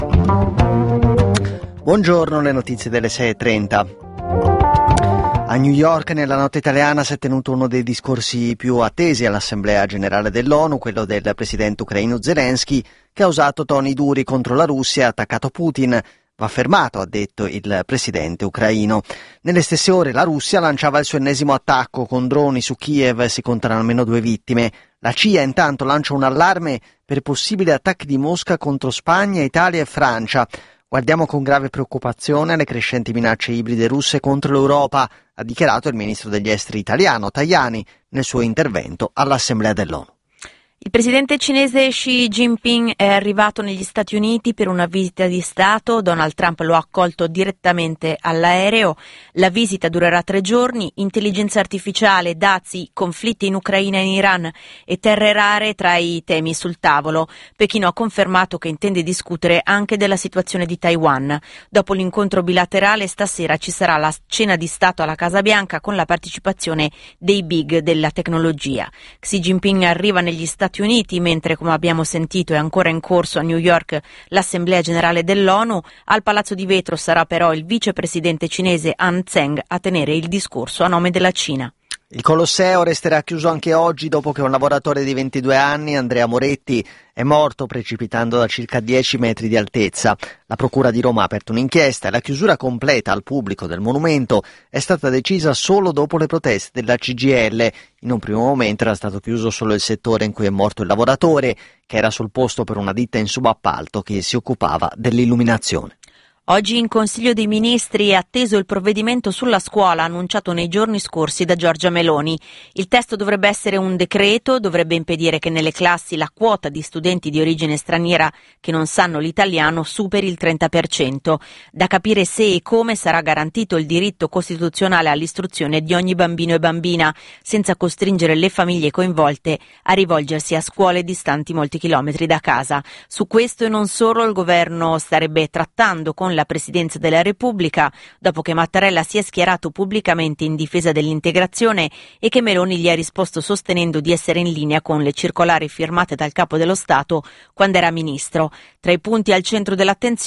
Buongiorno, le notizie delle 6:30. A New York nella notte italiana si è tenuto uno dei discorsi più attesi all'Assemblea Generale dell'ONU, quello del presidente ucraino Zelensky, che ha usato toni duri contro la Russia e ha attaccato Putin. Va fermato, ha detto il presidente ucraino. Nelle stesse ore la Russia lanciava il suo ennesimo attacco con droni su Kiev e si contano almeno 2 vittime. La CIA intanto lancia un allarme per possibili attacchi di Mosca contro Spagna, Italia e Francia. Guardiamo con grave preoccupazione alle crescenti minacce ibride russe contro l'Europa, ha dichiarato il ministro degli esteri italiano Tajani nel suo intervento all'Assemblea dell'ONU. Il presidente cinese Xi Jinping è arrivato negli Stati Uniti per una visita di Stato. Donald Trump lo ha accolto direttamente all'aereo. La visita durerà 3 giorni. Intelligenza artificiale, dazi, conflitti in Ucraina e in Iran e terre rare tra i temi sul tavolo. Pechino ha confermato che intende discutere anche della situazione di Taiwan. Dopo l'incontro bilaterale, stasera ci sarà la cena di Stato alla Casa Bianca con la partecipazione dei big della tecnologia. Xi Jinping arriva negli Stati Uniti, mentre, come abbiamo sentito, è ancora in corso a New York l'Assemblea Generale dell'ONU. Al Palazzo di Vetro sarà però il vicepresidente cinese Han Zheng a tenere il discorso a nome della Cina. Il Colosseo resterà chiuso anche oggi dopo che un lavoratore di 22 anni, Andrea Moretti, è morto precipitando da circa 10 metri di altezza. La Procura di Roma ha aperto un'inchiesta e la chiusura completa al pubblico del monumento è stata decisa solo dopo le proteste della CGIL. In un primo momento era stato chiuso solo il settore in cui è morto il lavoratore, che era sul posto per una ditta in subappalto che si occupava dell'illuminazione. Oggi in Consiglio dei Ministri è atteso il provvedimento sulla scuola annunciato nei giorni scorsi da Giorgia Meloni. Il testo dovrebbe essere un decreto, dovrebbe impedire che nelle classi la quota di studenti di origine straniera che non sanno l'italiano superi il 30%. Da capire se e come sarà garantito il diritto costituzionale all'istruzione di ogni bambino e bambina, senza costringere le famiglie coinvolte a rivolgersi a scuole distanti molti chilometri da casa. Su questo e non solo il governo starebbe trattando con la Presidenza della Repubblica, dopo che Mattarella si è schierato pubblicamente in difesa dell'integrazione e che Meloni gli ha risposto sostenendo di essere in linea con le circolari firmate dal Capo dello Stato quando era ministro. Tra i punti al centro dell'attenzione